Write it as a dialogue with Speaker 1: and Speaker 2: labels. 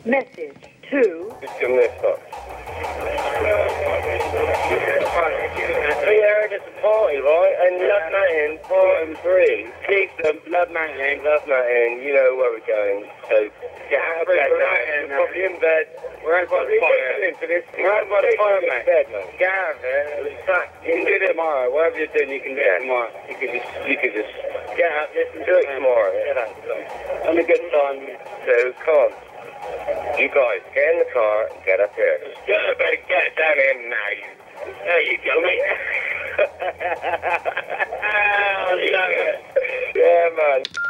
Speaker 1: Message to...
Speaker 2: Just give me this box. We are at the party, right? And Love Mountain, part and 3. Kingston, Love Mountain, you know where we're going. So, get out of bed now. Probably in bed. We're out by the fire. We're out by the fire, mate. Get out of there. You can do it tomorrow. Whatever you're doing, you can do it tomorrow. You could just get out, listen to it tomorrow. Yeah. And a good time. So, come on. You guys, get in the car and get up here. Get down here now. There you go, mate. I love it. Yeah, man.